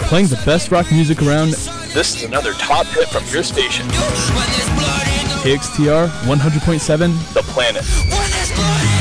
Playing the best rock music around. This is another top hit from your station. KXTR 100.7 The Planet.